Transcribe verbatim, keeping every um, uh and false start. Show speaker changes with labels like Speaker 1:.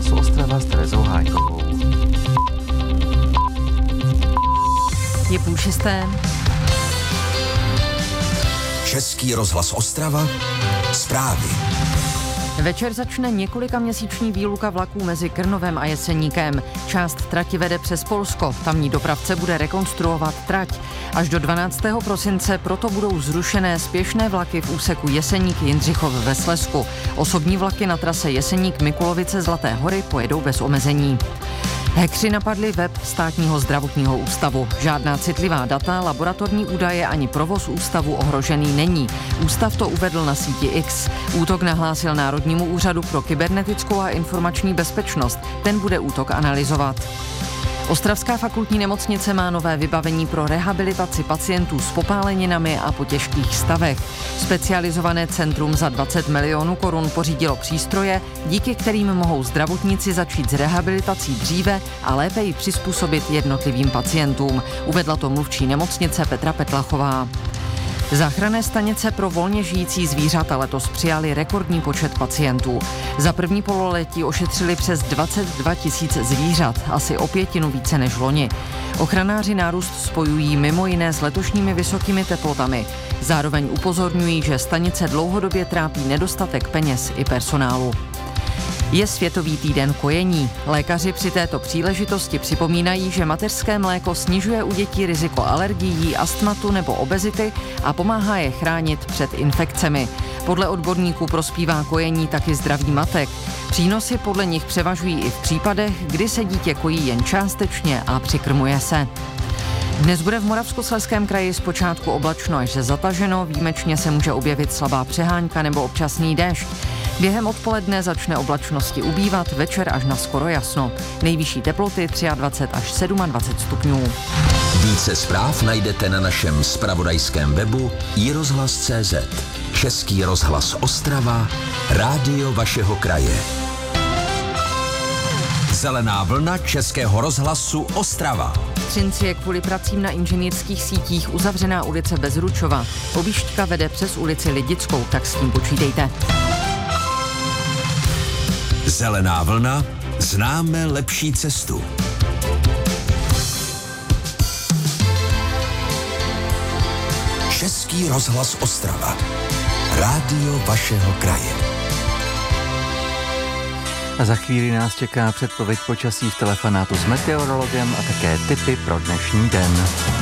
Speaker 1: rozhlasu Ostrava s Terezou Hájkovou.
Speaker 2: Je půl šesté.
Speaker 3: Český rozhlas Ostrava, zprávy.
Speaker 2: Večer začne několika měsíční výluka vlaků mezi Krnovem a Jeseníkem. Část trati vede přes Polsko, tamní dopravce bude rekonstruovat trať. Až do dvanáctého prosince proto budou zrušené spěšné vlaky v úseku Jeseník-Jindřichov ve Slezsku. Osobní vlaky na trase Jeseník-Mikulovice Zlaté hory pojedou bez omezení. Hackři napadli web Státního zdravotního ústavu. Žádná citlivá data, laboratorní údaje ani provoz ústavu ohrožený není. Ústav to uvedl na síti X. Útok nahlásil Národnímu úřadu pro kybernetickou a informační bezpečnost. Ten bude útok analyzovat. Ostravská fakultní nemocnice má nové vybavení pro rehabilitaci pacientů s popáleninami a po těžkých stavech. Specializované centrum za dvacet milionů korun pořídilo přístroje, díky kterým mohou zdravotníci začít s rehabilitací dříve a lépe ji přizpůsobit jednotlivým pacientům. Uvedla to mluvčí nemocnice Petra Petlachová. Záchranné stanice pro volně žijící zvířata letos přijali rekordní počet pacientů. Za první pololetí ošetřili přes dvacet dva tisíc zvířat, asi o pětinu více než loni. Ochranáři nárůst spojují mimo jiné s letošními vysokými teplotami. Zároveň upozorňují, že stanice dlouhodobě trápí nedostatek peněz i personálu. Je Světový týden kojení. Lékaři při této příležitosti připomínají, že mateřské mléko snižuje u dětí riziko alergií, astmatu nebo obezity a pomáhá je chránit před infekcemi. Podle odborníků prospívá kojení taky zdraví matek. Přínosy podle nich převažují i v případech, kdy se dítě kojí jen částečně a přikrmuje se. Dnes bude v Moravskoslezském kraji zpočátku oblačno až zataženo, výjimečně se může objevit slabá přehánka nebo občasný déšť. Během odpoledne začne oblačnosti ubývat, večer až na skoro jasno. Nejvyšší teploty dvacet tři až dvacet sedm stupňů.
Speaker 3: Více zpráv najdete na našem zpravodajském webu i rozhlas tečka cé zet. Český rozhlas Ostrava, rádio vašeho kraje. Zelená vlna Českého rozhlasu Ostrava.
Speaker 2: V Třinci je kvůli pracím na inženýrských sítích uzavřená ulice Bezručova. Objížďka vede přes ulici Lidickou, tak s tím počítejte.
Speaker 3: Zelená vlna, známe lepší cestu. Český rozhlas Ostrava, rádio vašeho kraje.
Speaker 1: A za chvíli nás čeká předpověď počasí v telefonátu s meteorologem a také tipy pro dnešní den.